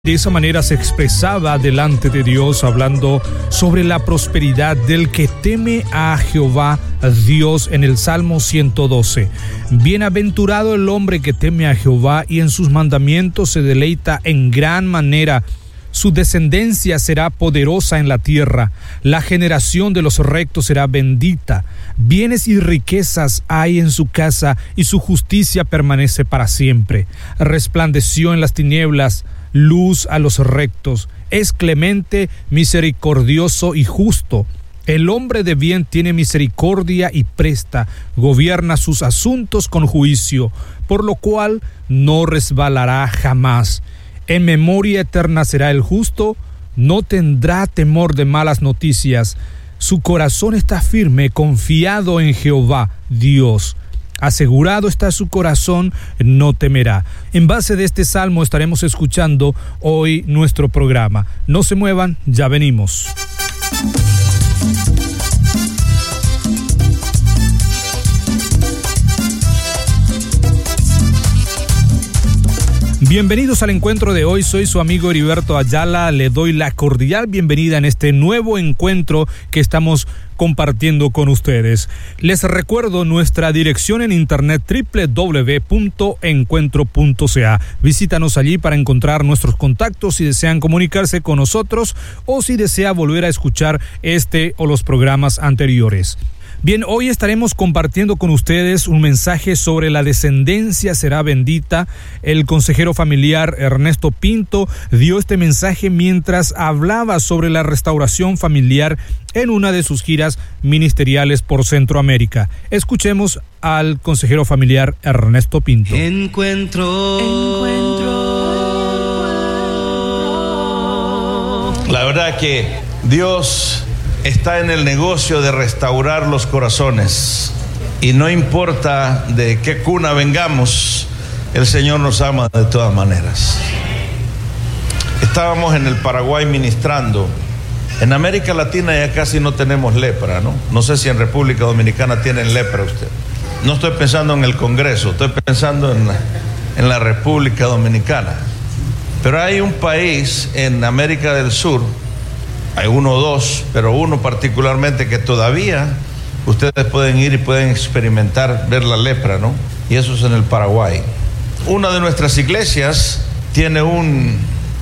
De esa manera se expresaba delante de Dios, hablando sobre la prosperidad del que teme a Jehová Dios en el Salmo 112. Bienaventurado el hombre que teme a Jehová y en sus mandamientos se deleita en gran manera. Su descendencia será poderosa en la tierra, la generación de los rectos será bendita. Bienes y riquezas hay en su casa y su justicia permanece para siempre. Resplandeció en las tinieblas luz a los rectos, es clemente, misericordioso y justo. El hombre de bien tiene misericordia y presta, gobierna sus asuntos con juicio, por lo cual no resbalará jamás. En memoria eterna será el justo, no tendrá temor de malas noticias. Su corazón está firme, confiado en Jehová, Dios. Asegurado está su corazón, no temerá. En base de este salmo estaremos escuchando hoy nuestro programa. No se muevan, ya venimos. Bienvenidos al encuentro de hoy, soy su amigo Heriberto Ayala, le doy la cordial bienvenida en este nuevo encuentro que estamos compartiendo con ustedes. Les recuerdo nuestra dirección en internet www.encuentro.ca. Visítanos allí para encontrar nuestros contactos si desean comunicarse con nosotros o si desea volver a escuchar este o los programas anteriores. Bien, hoy estaremos compartiendo con ustedes un mensaje sobre la descendencia será bendita. El consejero familiar Ernesto Pinto dio este mensaje mientras hablaba sobre la restauración familiar en una de sus giras ministeriales por Centroamérica. Escuchemos al consejero familiar Ernesto Pinto. La verdad que Dios está en el negocio de restaurar los corazones y no importa de qué cuna vengamos, el Señor nos ama de todas maneras. Estábamos en el Paraguay ministrando. En América Latina ya casi no tenemos lepra, ¿no? No sé si en República Dominicana tienen lepra usted. No estoy pensando en el Congreso, estoy pensando en la República Dominicana. Pero hay un país en América del Sur, hay uno o dos, pero uno particularmente que todavía ustedes pueden ir y pueden experimentar, ver la lepra, ¿no? Y eso es en el Paraguay. Una de nuestras iglesias tiene un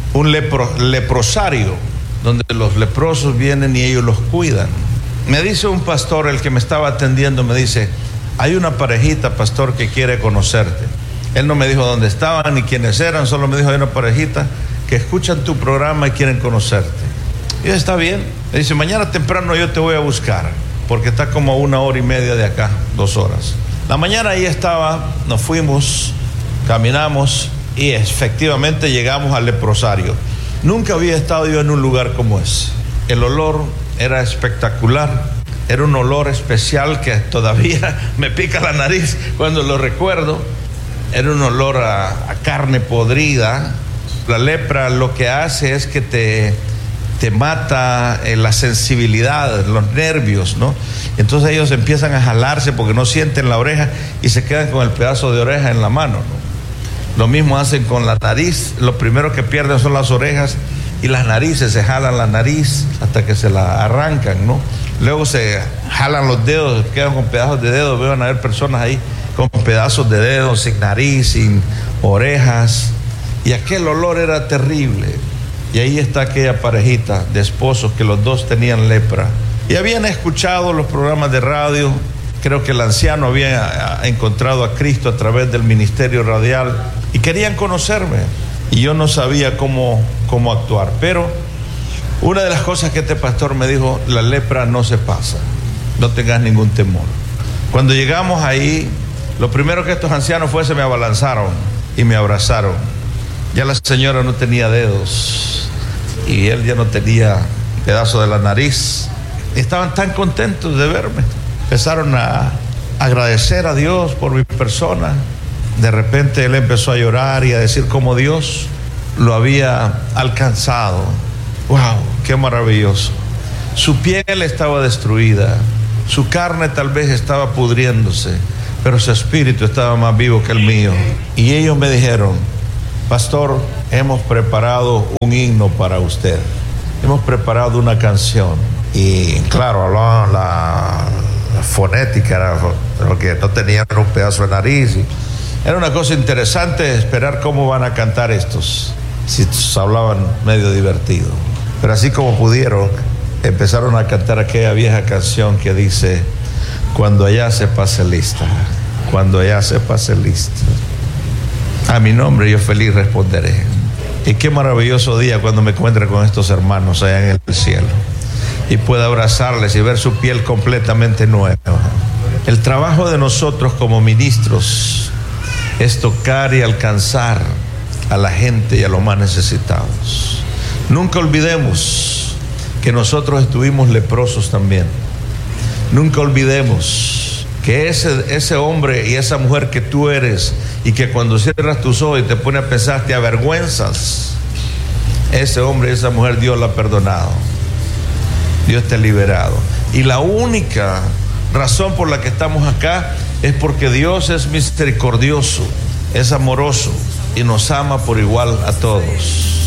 leprosario, donde los leprosos vienen y ellos los cuidan. Me dice un pastor, el que me estaba atendiendo, me dice, hay una parejita, pastor, que quiere conocerte. Él no me dijo dónde estaban ni quiénes eran, solo me dijo, hay una parejita que escuchan tu programa y quieren conocerte. Y está bien. Le dice, mañana temprano yo te voy a buscar, porque está como a 1 hora y media de acá, 2 horas. La mañana ahí estaba, nos fuimos, caminamos y efectivamente llegamos al leprosario. Nunca había estado yo en un lugar como ese. El olor era espectacular, era un olor especial que todavía me pica la nariz cuando lo recuerdo. Era un olor a carne podrida. La lepra lo que hace es que te mata la sensibilidad, los nervios, ¿no? Entonces ellos empiezan a jalarse porque no sienten la oreja y se quedan con el pedazo de oreja en la mano, ¿no? Lo mismo hacen con la nariz. Lo primero que pierden son las orejas y las narices, se jalan la nariz hasta que se la arrancan, ¿no? Luego se jalan los dedos, quedan con pedazos de dedos. Van a ver personas ahí con pedazos de dedos, sin nariz, sin orejas, y aquel olor era terrible. Y ahí está aquella parejita de esposos que los dos tenían lepra. Y habían escuchado los programas de radio. Creo que el anciano había encontrado a Cristo a través del ministerio radial y querían conocerme. Y yo no sabía cómo actuar. Pero una de las cosas que este pastor me dijo, la lepra no se pasa. No tengas ningún temor. Cuando llegamos ahí, lo primero que estos ancianos fue, se me abalanzaron y me abrazaron. Ya la señora no tenía dedos y él ya no tenía pedazo de la nariz. Estaban tan contentos de verme. Empezaron a agradecer a Dios por mi persona. De repente él empezó a llorar y a decir cómo Dios lo había alcanzado. ¡Wow! ¡Qué maravilloso! Su piel estaba destruida, su carne tal vez estaba pudriéndose, pero su espíritu estaba más vivo que el mío. Y ellos me dijeron, pastor, hemos preparado un himno para usted. Hemos preparado una canción. Y claro, hablaban la fonética, era lo que no tenían un pedazo de nariz. Era una cosa interesante esperar cómo van a cantar estos. Si hablaban medio divertido. Pero así como pudieron, empezaron a cantar aquella vieja canción que dice: cuando allá se pase lista, cuando allá se pase lista, a mi nombre yo feliz responderé. Y qué maravilloso día cuando me encuentre con estos hermanos allá en el cielo y pueda abrazarles y ver su piel completamente nueva. El trabajo de nosotros como ministros es tocar y alcanzar a la gente y a los más necesitados. Nunca olvidemos que nosotros estuvimos leprosos también. Nunca olvidemos que ese hombre y esa mujer que tú eres y que cuando cierras tus ojos y te pones a pensar te avergüenzas, ese hombre y esa mujer Dios la ha perdonado, Dios te ha liberado. Y la única razón por la que estamos acá es porque Dios es misericordioso, es amoroso y nos ama por igual a todos.